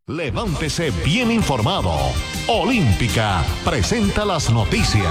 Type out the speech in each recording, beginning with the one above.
Levántese bien informado. Olímpica presenta las noticias.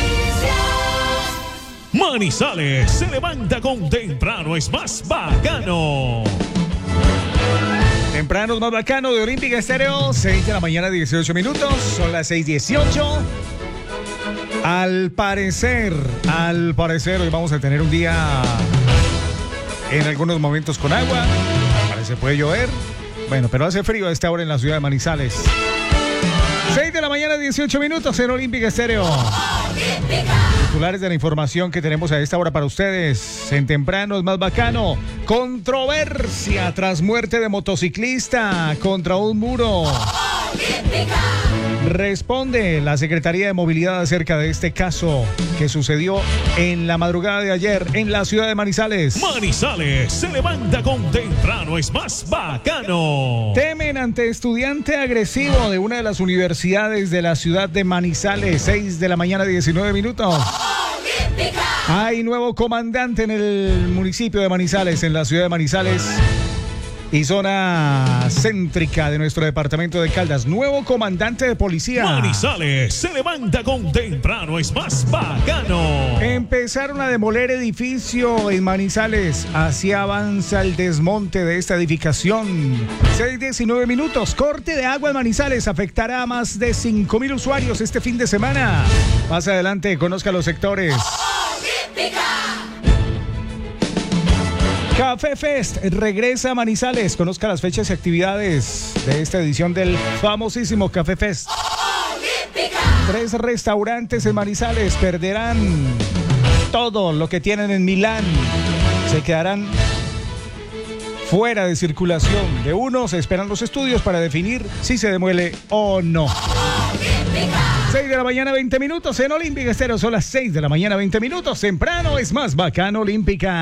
Manizales se levanta con temprano es más bacano. Temprano es más bacano de Olímpica Estéreo, 6 de la mañana, 18 minutos, son las 6:18. Al parecer, hoy vamos a tener un día en algunos momentos con agua, parece puede llover, bueno, pero hace frío a esta hora en la ciudad de Manizales. 6 de la mañana, 18 minutos en Olímpica Estéreo. Titulares de la información que tenemos a esta hora para ustedes. En temprano es más bacano. Controversia tras muerte de motociclista contra un muro. Responde la Secretaría de Movilidad acerca de este caso que sucedió en la madrugada de ayer en la ciudad de Manizales. Manizales se levanta con temprano es más bacano. Temen ante estudiante agresivo de una de las universidades de la ciudad de Manizales. 6 de la mañana, 19 minutos. Hay nuevo comandante en el municipio de Manizales, en la ciudad de Manizales y zona céntrica de nuestro departamento de Caldas. Nuevo comandante de policía. Manizales se levanta con temprano es más bacano. Empezaron a demoler edificio en Manizales. Así avanza el desmonte de esta edificación. 6:19 minutos. Corte de agua en Manizales afectará a más de 5,000 usuarios este fin de semana. Más adelante conozca los sectores. Café Fest regresa a Manizales. Conozca las fechas y actividades de esta edición del famosísimo Café Fest. 3 restaurantes en Manizales perderán todo lo que tienen en Milán. Se quedarán fuera de circulación. De uno se esperan los estudios para definir si se demuele o no. 6 de la mañana, 20 minutos en Olímpica Estéreo. Son las 6 de la mañana, 20 minutos. Temprano es más bacano Olímpica.